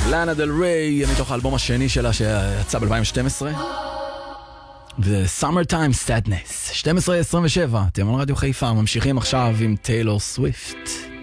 לאנה דל ריי, מתוך האלבום השני שלה שיצא ב-2012. זה Summertime Sadness, 12:27, אתם על רדיו חיפה, ממשיכים עכשיו עם טיילור סוויפט.